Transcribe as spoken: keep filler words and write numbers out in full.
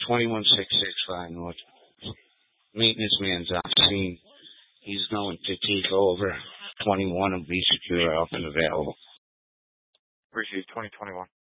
twenty-one six six five North. Maintenance man's on scene. He's going to take over. twenty-one will be secure, up and available. Appreciate twenty twenty-one.